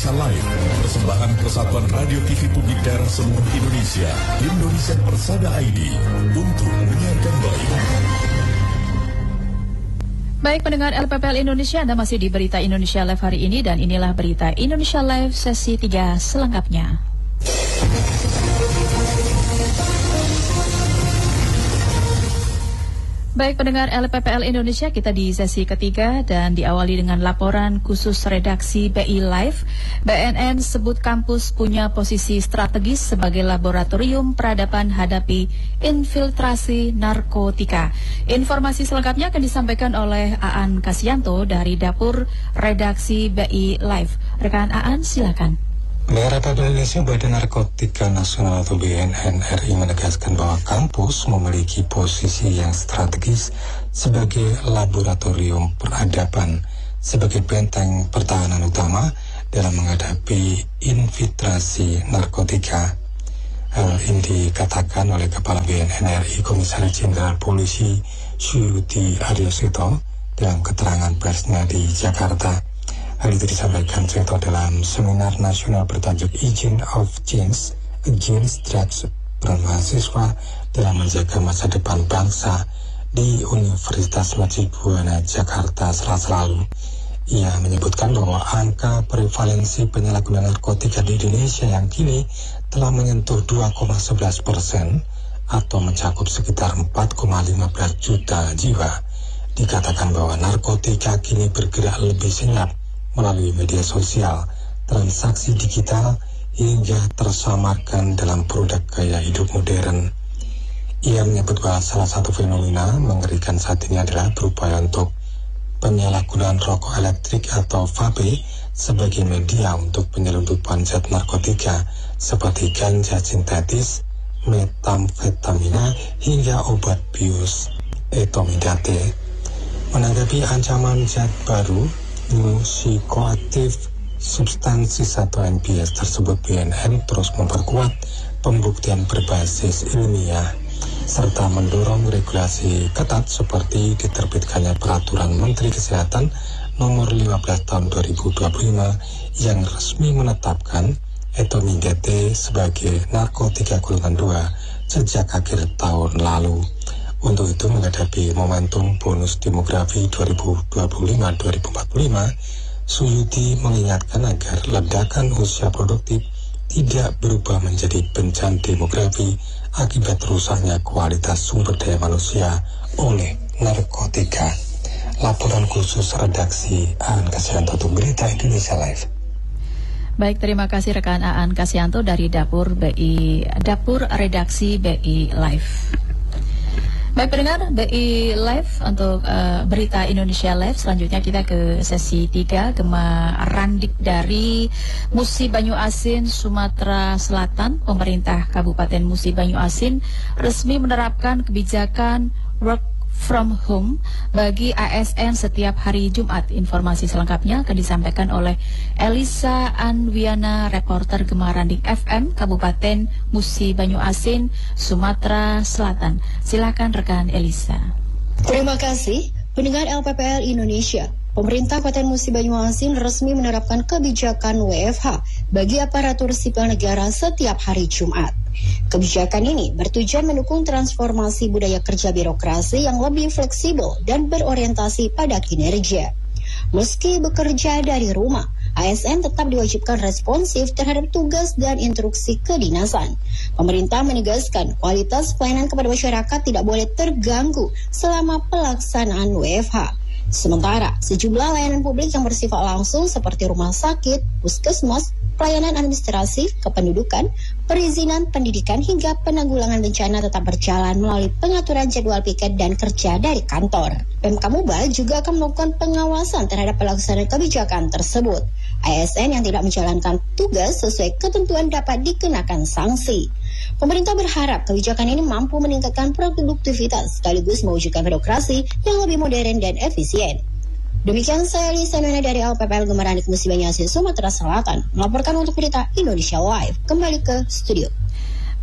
Indonesia Live, persembahan Persatuan Radio TV Publik Daerah seluruh Indonesia, Indonesia Persada ID, untuk menyiarkan baik. Baik pendengar LPPL Indonesia, Anda masih di Berita Indonesia Live hari ini, dan inilah Berita Indonesia Live sesi 3 selengkapnya. Baik pendengar LPPL Indonesia, kita di sesi ketiga dan diawali dengan laporan khusus redaksi BI Live. BNN sebut kampus punya posisi strategis sebagai laboratorium peradaban hadapi infiltrasi narkotika. Informasi selengkapnya akan disampaikan oleh Aan Kasianto dari Dapur Redaksi BI Live. Rekan Aan, silakan. Republik Indonesia Badan Narkotika Nasional atau BNN RI menegaskan bahwa kampus memiliki posisi yang strategis sebagai laboratorium peradaban, sebagai benteng pertahanan utama dalam menghadapi infiltrasi narkotika. Hal ini dikatakan oleh Kepala BNN RI Komisaris Jenderal Polisi Suyuti Aryosito dalam keterangan persnya di Jakarta. Hal itu disampaikan Seto dalam seminar nasional bertajuk Agent of Change Against Drugs peran mahasiswa dalam menjaga masa depan bangsa di Universitas Mercu Buana Jakarta Selasa lalu. Ia menyebutkan bahwa angka prevalensi penyalahgunaan narkotika di Indonesia yang kini telah menyentuh 2,11% atau mencakup sekitar 4,15 juta jiwa. Dikatakan bahwa narkotika kini bergerak lebih senyap melalui media sosial, transaksi digital, hingga tersamarkan dalam produk gaya hidup modern. Ia menyebut bahwa salah satu fenomena mengerikan saat ini adalah berupaya untuk penyalahgunaan rokok elektrik atau vape sebagai media untuk penyelundupan zat narkotika seperti ganja sintetis, metamfetamina, hingga obat bius etomidate. Menanggapi ancaman zat baru psikoaktif substansi atau NPS tersebut, BNN terus memperkuat pembuktian berbasis ilmiah serta mendorong regulasi ketat seperti diterbitkannya Peraturan Menteri Kesehatan Nomor 15 Tahun 2025 yang resmi menetapkan etomidate sebagai narkotika golongan 2 sejak akhir tahun lalu. Untuk itu, menghadapi momentum bonus demografi 2025-2045, Suyuti mengingatkan agar ledakan usia produktif tidak berubah menjadi bencana demografi akibat rusaknya kualitas sumber daya manusia oleh narkotika. Laporan khusus redaksi Aan Kasianto untuk Berita Indonesia Live. Baik, terima kasih rekan Aan Kasianto dari Dapur Redaksi BI Live. Baik pendengar BI Live untuk Berita Indonesia Live. Selanjutnya kita ke sesi 3. Gema Randik dari Musi Banyu Asin, Sumatera Selatan. Pemerintah Kabupaten Musi Banyu Asin resmi menerapkan kebijakan work from home bagi ASN setiap hari Jumat. Informasi selengkapnya akan disampaikan oleh Elisa Anwiana, reporter Gema Randik FM Kabupaten Musi Banyu Asin, Sumatera Selatan. Silakan rekan Elisa. Terima kasih pendengar LPPL Indonesia. Pemerintah Kabupaten Musi Banyu Asin resmi menerapkan kebijakan WFH bagi aparatur sipil negara setiap hari Jumat. Kebijakan ini bertujuan mendukung transformasi budaya kerja birokrasi yang lebih fleksibel dan berorientasi pada kinerja. Meski bekerja dari rumah, ASN tetap diwajibkan responsif terhadap tugas dan instruksi kedinasan. Pemerintah menegaskan kualitas pelayanan kepada masyarakat tidak boleh terganggu selama pelaksanaan WFH. Sementara, sejumlah layanan publik yang bersifat langsung seperti rumah sakit, puskesmas, pelayanan administrasi, kependudukan, perizinan pendidikan hingga penanggulangan bencana tetap berjalan melalui pengaturan jadwal piket dan kerja dari kantor. Pemkab Muba juga akan melakukan pengawasan terhadap pelaksanaan kebijakan tersebut. ASN yang tidak menjalankan tugas sesuai ketentuan dapat dikenakan sanksi. Pemerintah berharap kebijakan ini mampu meningkatkan produktivitas sekaligus mewujudkan birokrasi yang lebih modern dan efisien. Demikian saya Lisa Nana dari LPPL Gema Randik Musi Banyu Asin, Sumatera Selatan, melaporkan untuk Berita Indonesia Live. Kembali ke studio.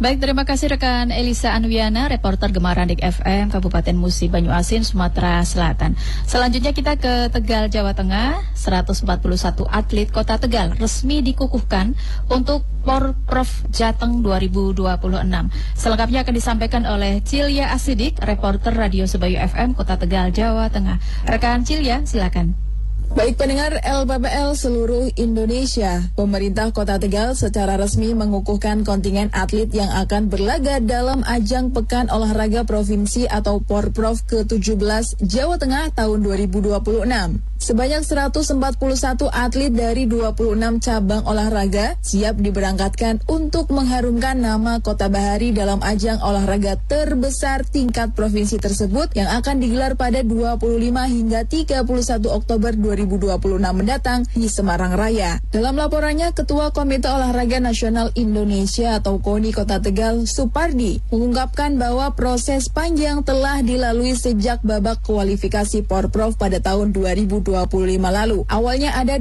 Baik, terima kasih rekan Elisa Anwiana, reporter Gemar Randik FM, Kabupaten Musi Banyuasin, Sumatera Selatan. Selanjutnya kita ke Tegal, Jawa Tengah. 141 atlet Kota Tegal resmi dikukuhkan untuk Porprov Jateng 2026. Selengkapnya akan disampaikan oleh Cilia Asidik, reporter Radio Sebayu FM, Kota Tegal, Jawa Tengah. Rekan Cilia, silakan. Baik pendengar LPPL seluruh Indonesia, pemerintah Kota Tegal secara resmi mengukuhkan kontingen atlet yang akan berlaga dalam ajang Pekan Olahraga Provinsi atau Porprov ke-17 Jawa Tengah tahun 2026. Sebanyak 141 atlet dari 26 cabang olahraga siap diberangkatkan untuk mengharumkan nama Kota Bahari dalam ajang olahraga terbesar tingkat provinsi tersebut yang akan digelar pada 25 hingga 31 Oktober 2026 mendatang di Semarang Raya. Dalam laporannya, Ketua Komite Olahraga Nasional Indonesia atau KONI Kota Tegal, Supardi, mengungkapkan bahwa proses panjang telah dilalui sejak babak kualifikasi Porprov pada tahun 2025 lalu. Awalnya ada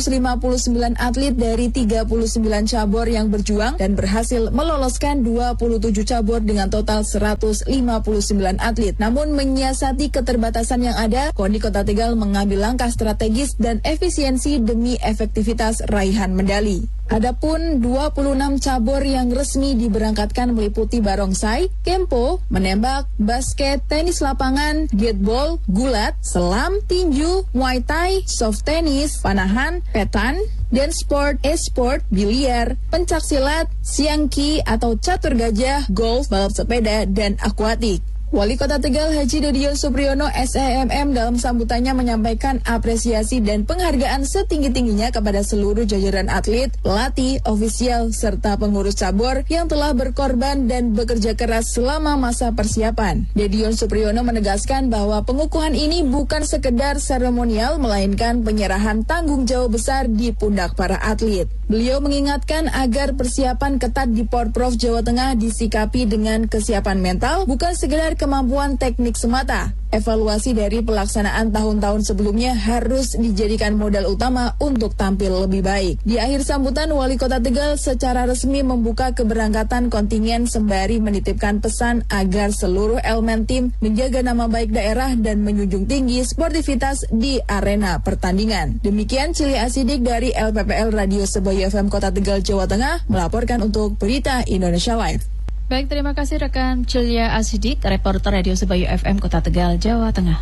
259 atlet dari 39 cabur yang berjuang dan berhasil meloloskan 27 cabur dengan total 159 atlet. Namun menyiasati keterbatasan yang ada, KONI Kota Tegal mengambil langkah strategis dan efisiensi demi efektivitas raihan medali. Adapun 26 cabur yang resmi diberangkatkan meliputi barongsai, kempo, menembak, basket, tenis lapangan, gateball, gulat, selam, tinju, muay thai, soft tennis, panahan, petan, dance sport, e-sport, biliar, pencaksilat, siangki atau catur gajah, golf, balap sepeda, dan akuatik. Wali Kota Tegal Haji Dedion Supriyono SEMM dalam sambutannya menyampaikan apresiasi dan penghargaan setinggi-tingginya kepada seluruh jajaran atlet, pelatih, ofisial, serta pengurus cabur yang telah berkorban dan bekerja keras selama masa persiapan. Dedion Supriyono menegaskan bahwa pengukuhan ini bukan sekedar seremonial, melainkan penyerahan tanggung jawab besar di pundak para atlet. Beliau mengingatkan agar persiapan ketat di Porprov Jawa Tengah disikapi dengan kesiapan mental, bukan sekedar kemampuan teknik semata. Evaluasi dari pelaksanaan tahun-tahun sebelumnya harus dijadikan modal utama untuk tampil lebih baik. Di akhir sambutan, Wali Kota Tegal secara resmi membuka keberangkatan kontingen sembari menitipkan pesan agar seluruh elemen tim menjaga nama baik daerah dan menjunjung tinggi sportivitas di arena pertandingan. Demikian Cilia Asidik dari LPPL Radio Sebayu FM Kota Tegal, Jawa Tengah melaporkan untuk Berita Indonesia Live. Baik, terima kasih rekan Cilia Asidik, reporter Radio Sebayu FM Kota Tegal, Jawa Tengah.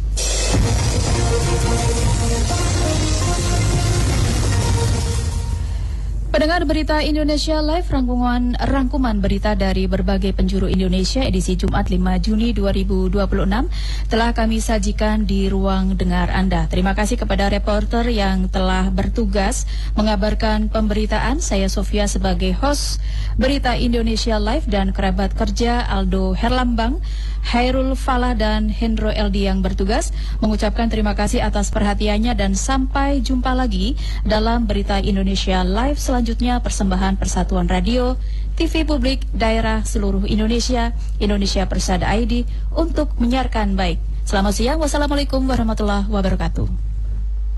Pendengar Berita Indonesia Live, rangkuman berita dari berbagai penjuru Indonesia edisi Jumat 5 Juni 2026 telah kami sajikan di ruang dengar Anda. Terima kasih kepada reporter yang telah bertugas mengabarkan pemberitaan. Saya Sofia sebagai host Berita Indonesia Live dan kerabat kerja Aldo Herlambang, Hairul Falah dan Hendro Eldi yang bertugas mengucapkan terima kasih atas perhatiannya dan sampai jumpa lagi dalam Berita Indonesia Live selanjutnya, persembahan Persatuan Radio, TV Publik Daerah seluruh Indonesia, Indonesia Persada ID untuk menyiarkan baik. Selamat siang, wassalamualaikum warahmatullahi wabarakatuh.